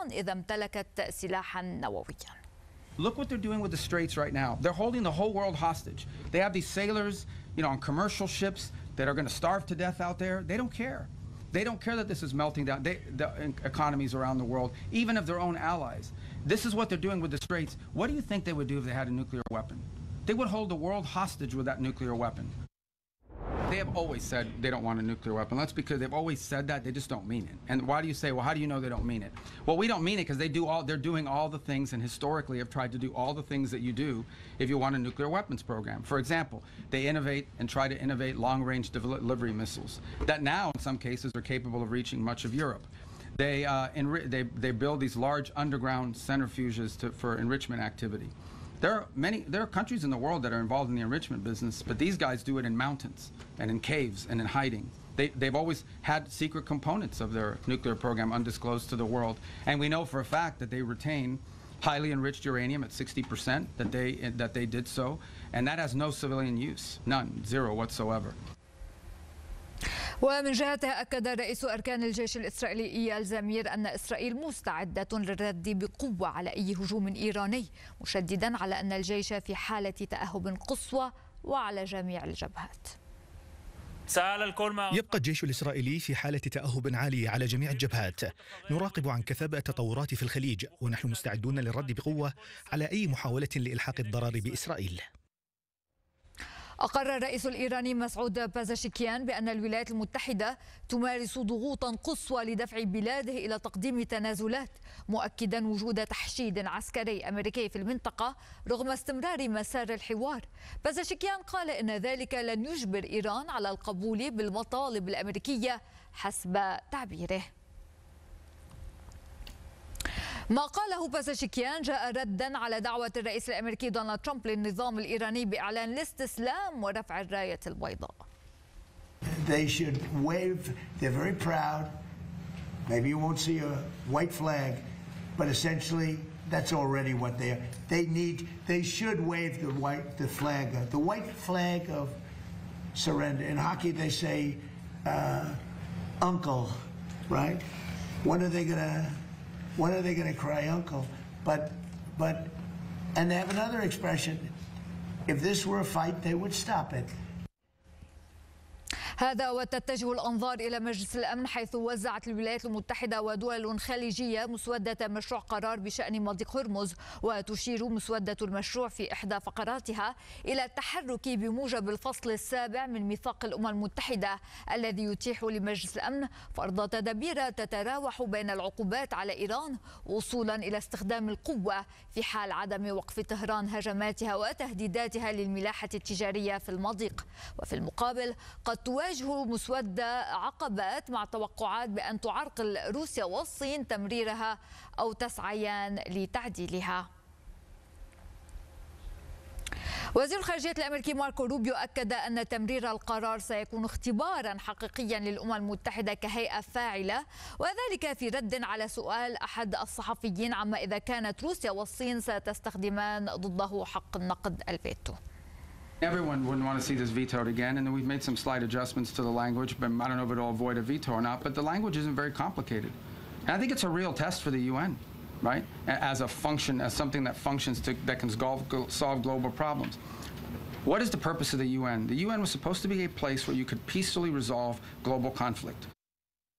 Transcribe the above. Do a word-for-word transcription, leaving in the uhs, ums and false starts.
إيران إذا امتلكت سلاحا نوويا. Look what they're doing with the Straits right now. They're holding the whole world hostage. They have these sailors, you know, on commercial ships that are going to starve to death out there. They don't care. They don't care that this is melting down they, the economies around the world, even of their own allies. This is what they're doing with the Straits. What do you think they would do if they had a nuclear weapon? They would hold the world hostage with that nuclear weapon. They have always said they don't want a nuclear weapon. That's because they've always said that. They just don't mean it. And why do you say, well, how do you know they don't mean it? Well, we don't mean it because they do all, they're doing all the things, and historically have tried to do all the things that you do if you want a nuclear weapons program. For example, they innovate and try to innovate long-range delivery missiles that now, in some cases, are capable of reaching much of Europe. They, uh, they, they build these large underground centrifuges to, for enrichment activity. There are many, there are countries in the world that are involved in the enrichment business, but these guys do it in mountains and in caves and in hiding. They, they've always had secret components of their nuclear program undisclosed to the world. And we know for a fact that they retain highly enriched uranium at sixty percent, that they, that they did so. And that has no civilian use, none, zero whatsoever. ومن جهته أكد رئيس أركان الجيش الإسرائيلي إيال زمير أن إسرائيل مستعدة للرد بقوة على أي هجوم إيراني، مشددا على أن الجيش في حالة تأهب قصوى وعلى جميع الجبهات. يبقى الجيش الإسرائيلي في حالة تأهب عالية على جميع الجبهات. نراقب عن كثب التطورات في الخليج، ونحن مستعدون للرد بقوة على أي محاولة لإلحاق الضرر بإسرائيل. أقر الرئيس الإيراني مسعود بازاشكيان بأن الولايات المتحدة تمارس ضغوطا قصوى لدفع بلاده إلى تقديم تنازلات، مؤكدا وجود تحشيد عسكري أمريكي في المنطقة رغم استمرار مسار الحوار. بازاشكيان قال إن ذلك لن يجبر إيران على القبول بالمطالب الأمريكية حسب تعبيره. ما قاله بازاشكيان جاء ردا على دعوة الرئيس الأمريكي دونالد ترامب للنظام الإيراني بإعلان الاستسلام ورفع الراية البيضاء. They should wave. They're very proud. Maybe you won't see a white flag, but essentially that's already what they are. They need. They should wave the white, the flag, the white flag of surrender. In hockey, they say, uh, "Uncle," right? When are they gonna? When are they going to cry uncle? But, but, and they have another expression. If this were a fight, they would stop it. هذا وتتجه الأنظار إلى مجلس الأمن، حيث وزعت الولايات المتحدة ودول خليجية مسودة مشروع قرار بشأن مضيق هرمز، وتشير مسودة المشروع في إحدى فقراتها إلى التحرك بموجب الفصل السابع من ميثاق الأمم المتحدة الذي يتيح لمجلس الأمن فرض تدابير تتراوح بين العقوبات على إيران وصولا إلى استخدام القوة في حال عدم وقف طهران هجماتها وتهديداتها للملاحة التجارية في المضيق. وفي المقابل قد تواجه مسودة عقبات مع توقعات بأن تعرقل روسيا والصين تمريرها أو تسعيان لتعديلها. وزير الخارجية الأمريكي ماركو روبيو أكد أن تمرير القرار سيكون اختبارا حقيقيا للأمم المتحدة كهيئة فاعلة، وذلك في رد على سؤال أحد الصحفيين عما إذا كانت روسيا والصين ستستخدمان ضده حق النقد الفيتو. Everyone wouldn't want to see this vetoed again, and we've made some slight adjustments to the language, but I don't know if it'll avoid a veto or not, but the language isn't very complicated. And I think it's a real test for the U N, right, as a function, as something that functions to, that can solve global problems. What is the purpose of the U N? The U N was supposed to be a place where you could peacefully resolve global conflict.